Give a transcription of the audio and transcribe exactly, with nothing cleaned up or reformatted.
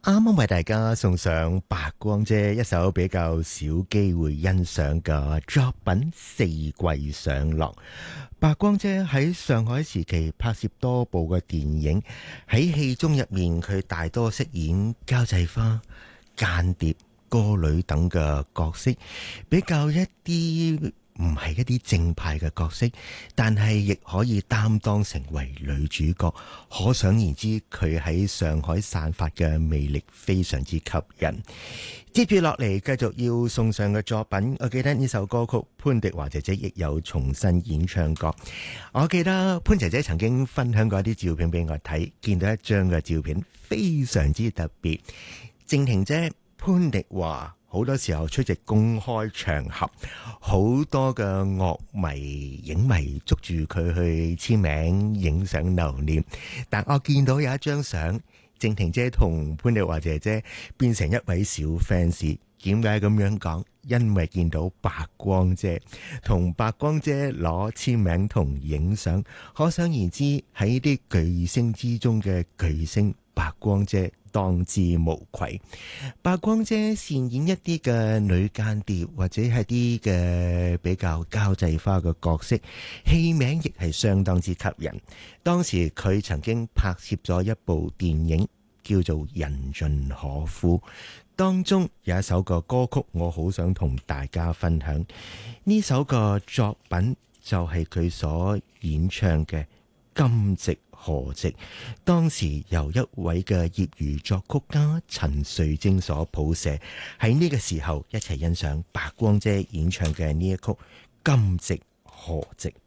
啱啱為大家送上白光姐一首比較少機會欣賞嘅作品《四季上落》。白光姐喺上海時期拍攝多部嘅電影，喺戲中入面佢大多飾演交際花、間諜、歌女等嘅角色，比較一啲唔係一啲正派嘅角色，但係亦可以擔當成為女主角。可想而知，佢喺上海散發嘅魅力非常之吸引。接住落嚟，繼續要送上嘅作品，我記得呢首歌曲潘迪華姐姐亦有重新演唱過。我記得潘姐姐曾經分享過一啲照片俾我睇，見到一張嘅照片非常之特別。靜婷姐潘迪華好多時候出席公開場合，好多嘅樂迷影迷捉住佢去簽名影相留念。但我見到有一張相，靜婷姐同潘迪華姐姐變成一位小 fans。點解咁樣講？因為見到白光姐同白光姐攞簽名同影相，可想而知喺啲巨星之中嘅巨星，白光姐當之無愧。白光姐擅演一啲嘅女間諜或者係啲嘅比較交際花嘅角色，戲名亦係相當之吸引。當時佢曾經拍攝咗一部電影叫做《人盡可夫》，當中有一首個歌曲我好想同大家分享。呢首個作品就係佢所演唱嘅《今夕何夕》，當時由一位嘅業餘作曲家陳瑞貞所譜寫。喺呢個時候一齊欣賞白光姐演唱嘅呢一曲《今夕何夕》。